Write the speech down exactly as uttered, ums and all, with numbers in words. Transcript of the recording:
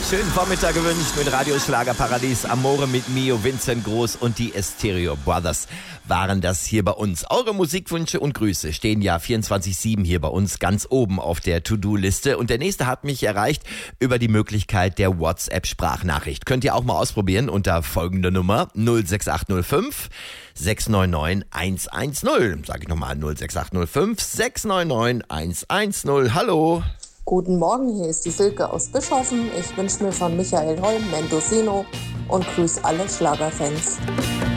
Schönen Vormittag gewünscht mit Radio Schlagerparadies. Amore mit Mio, Vincent Groß und die Stereo Brothers waren das hier bei uns. Eure Musikwünsche und Grüße stehen ja vierundzwanzig sieben hier bei uns ganz oben auf der To-Do-Liste. Und der nächste hat mich erreicht über die Möglichkeit der WhatsApp-Sprachnachricht. Könnt ihr auch mal ausprobieren unter folgender Nummer null sechs acht null fünf sechs neun neun eins eins null. Sag ich nochmal null sechs acht null fünf sechs neun neun eins eins null. Hallo. Guten Morgen, hier ist die Silke aus Bischoften. Ich wünsche mir von Michael Holm Mendocino und grüße alle Schlagerfans.